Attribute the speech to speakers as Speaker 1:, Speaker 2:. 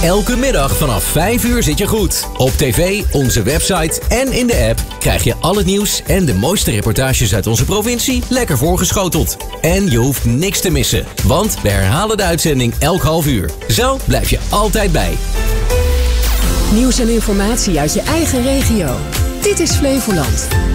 Speaker 1: Elke middag vanaf 5 uur zit je goed. Op tv, onze website en in de app krijg je al het nieuws en de mooiste reportages uit onze provincie lekker voorgeschoteld. En je hoeft niks te missen, want we herhalen de uitzending elk half uur. Zo blijf je altijd bij.
Speaker 2: Nieuws en informatie uit je eigen regio. Dit is Flevoland.